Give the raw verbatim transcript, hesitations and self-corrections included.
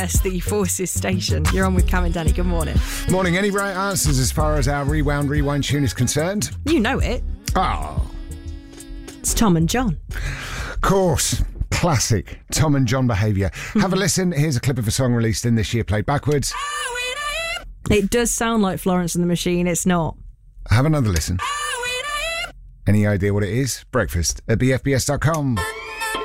That's the Forces station. You're on with Cam and Danny. Good morning. Morning. Any right answers as far as our Rewound Rewind tune is concerned? You know it. Oh. It's Tom and John. Of course. Classic Tom and John behaviour. Have a listen. Here's a clip of a song released in this year played backwards. It does sound like Florence and the Machine. It's not. Have another listen. Any idea what it is? Breakfast at b f b s dot com.